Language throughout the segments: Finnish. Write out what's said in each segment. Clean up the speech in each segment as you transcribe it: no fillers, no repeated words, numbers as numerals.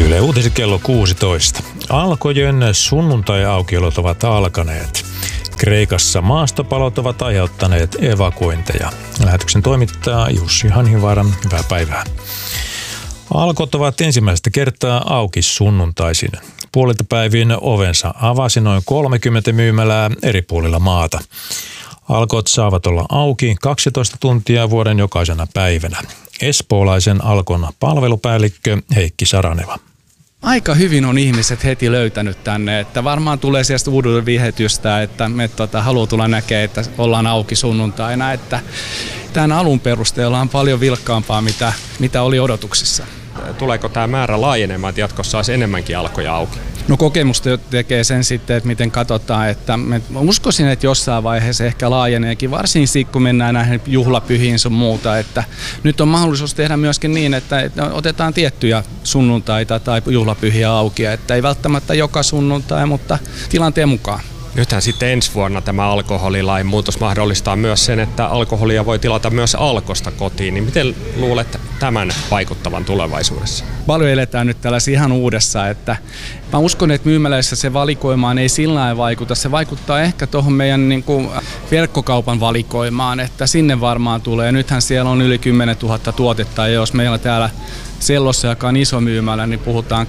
Yle Uutiset kello 16. Alkojen sunnuntai-aukiolot ovat alkaneet. Kreikassa maastopalot ovat aiheuttaneet evakuointeja. Lähetyksen toimittaa Jussi Hanhivaara. Hyvää päivää. Alkot ovat ensimmäistä kertaa auki sunnuntaisin. Puolilta päivin ovensa avasi noin 30 myymälää eri puolilla maata. Alkot saavat olla auki 12 tuntia vuoden jokaisena päivänä. Espoolaisen Alkon palvelupäällikkö Heikki Saraneva. Aika hyvin on ihmiset heti löytänyt tänne, että varmaan tulee sieltä uuden vihetystä, että me haluaa tulla näkemään, että ollaan auki sunnuntaina, että tämän alun perusteella on paljon vilkkaampaa, mitä oli odotuksissa. Tuleeko tämä määrä laajenemaan, että jatkossa olisi enemmänkin alkoja auki? No kokemusta tekee sen sitten, että miten katsotaan, että uskoisin, että jossain vaiheessa ehkä laajeneekin, varsinkin kun mennään näihin juhlapyhiin sun muuta, että nyt on mahdollisuus tehdä myöskin niin, että otetaan tiettyjä sunnuntaita tai juhlapyhiä auki, että ei välttämättä joka sunnuntai, mutta tilanteen mukaan. Nythän sitten ensi vuonna tämä alkoholilain muutos mahdollistaa myös sen, että alkoholia voi tilata myös Alkosta kotiin. Niin miten luulet tämän vaikuttavan tulevaisuudessa? Paljon eletään nyt tällaisessa ihan uudessa, että mä uskon, että myymäläissä se valikoimaan ei sillä lailla vaikuta. Se vaikuttaa ehkä tuohon meidän verkkokaupan valikoimaan, että sinne varmaan tulee. Nythän siellä on yli 10 000 tuotetta ja jos meillä täällä Sellossa, joka on iso myymälä, niin puhutaan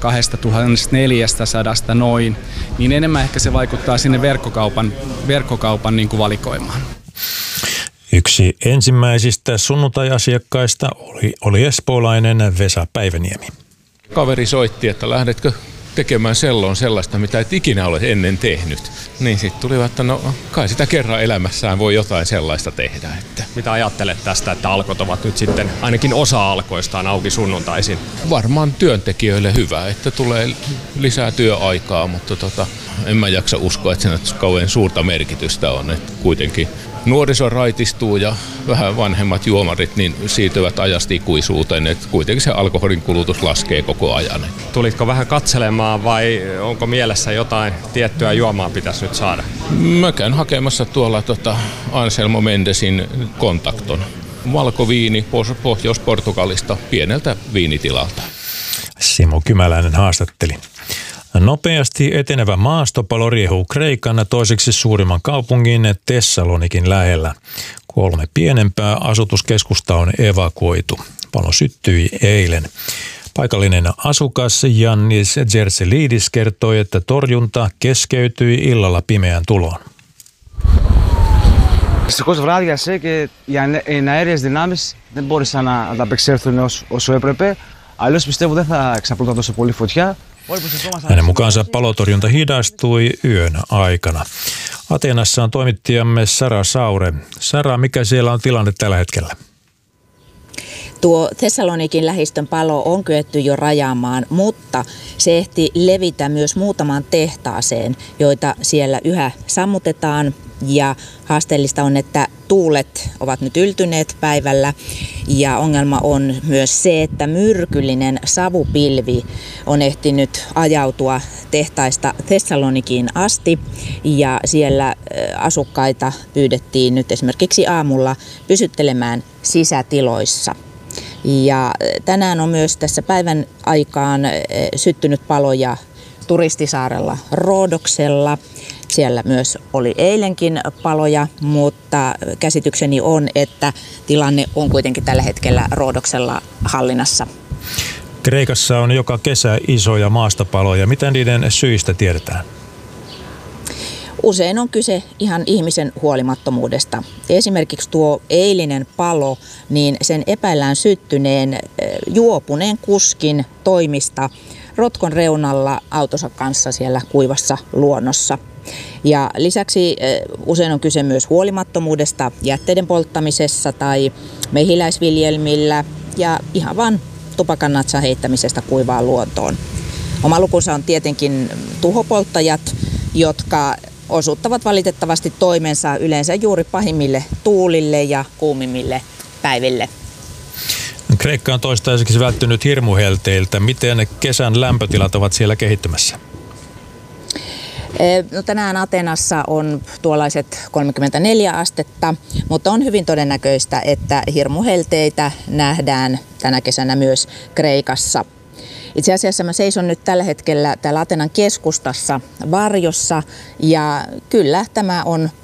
2400 noin, niin enemmän ehkä se vaikuttaa sinne verkkokaupan valikoimaan. Yksi ensimmäisistä sunnuntai-asiakkaista oli espoolainen Vesa Päiväniemi. Kaveri soitti, että lähdetkö tekemään Selloon sellaista, mitä et ikinä ole ennen tehnyt. Niin sitten tuli, että no kai sitä kerran elämässään voi jotain sellaista tehdä. Että. Mitä ajattelet tästä, että Alkot ovat nyt sitten ainakin osa Alkoistaan auki sunnuntaisin? Varmaan työntekijöille hyvä, että tulee lisää työaikaa, mutta en mä jaksa uskoa, että sen kauhean suurta merkitystä on. Että kuitenkin nuoriso raitistuu ja vähän vanhemmat juomarit niin siirtyvät ajasta ikuisuuteen, että kuitenkin se alkoholin kulutus laskee koko ajan. Tulitko vähän katselemaan vai onko mielessä jotain tiettyä juomaa pitäisi nyt saada? Mä käyn hakemassa tuolla Anselmo Mendesin kontakton. Valkoviini Pohjois-Portugalista pieneltä viinitilalta. Simo Kymäläinen haastatteli. Nopeasti etenevä maastopalo riehuu Kreikan toiseksi suurimman kaupungin Thessalonikin lähellä. 3 pienempää asutuskeskusta on evakuoitu. Palo syttyi eilen. Paikallinen asukas Yannis Gerselidis kertoi, että torjunta keskeytyi illalla pimeään tuloon. Δυστυχώς βράδιασε και οι εναέριες δυνάμεις δεν μπόρεσαν να ανταπεξέλθουν όσο έπρεπε. Αλλιώς πιστεύω δεν θα εξαπλώταν τόσο πολύ φωτιά. Hänen mukaansa palotorjunta hidastui yön aikana. Ateenassa on toimittajamme Sara Saure. Sara, mikä siellä on tilanne tällä hetkellä? Tuo Thessalonikin lähistön palo on kyetty jo rajaamaan, mutta se ehti levitä myös muutamaan tehtaaseen, joita siellä yhä sammutetaan. Ja haasteellista on, että tuulet ovat nyt yltyneet päivällä ja ongelma on myös se, että myrkyllinen savupilvi on ehtinyt ajautua tehtaista Thessalonikiin asti ja siellä asukkaita pyydettiin nyt esimerkiksi aamulla pysyttelemään sisätiloissa. Ja tänään on myös tässä päivän aikaan syttynyt paloja turistisaarella Roodoksella. Siellä myös oli eilenkin paloja, mutta käsitykseni on, että tilanne on kuitenkin tällä hetkellä Roodoksella hallinnassa. Kreikassa on joka kesä isoja maastopaloja. Mitä niiden syistä tiedetään? Usein on kyse ihan ihmisen huolimattomuudesta. Esimerkiksi tuo eilinen palo, niin sen epäillään syttyneen juopuneen kuskin toimista rotkon reunalla autonsa kanssa siellä kuivassa luonnossa. Ja lisäksi usein on kyse myös huolimattomuudesta jätteiden polttamisessa tai mehiläisviljelmillä ja ihan vain tupakannatsan heittämisestä kuivaan luontoon. Oma lukunsa on tietenkin tuhopolttajat, jotka osuuttavat valitettavasti toimensa yleensä juuri pahimmille tuulille ja kuumimmille päiville. Kreikka on toistaiseksi välttynyt hirmuhelteiltä. Miten kesän lämpötilat ovat siellä kehittymässä? No, tänään Atenassa on tuollaiset 34 astetta, mutta on hyvin todennäköistä, että hirmuhelteitä nähdään tänä kesänä myös Kreikassa. Itse asiassa mä seison nyt tällä hetkellä täällä Atenan keskustassa varjossa ja kyllä tämä on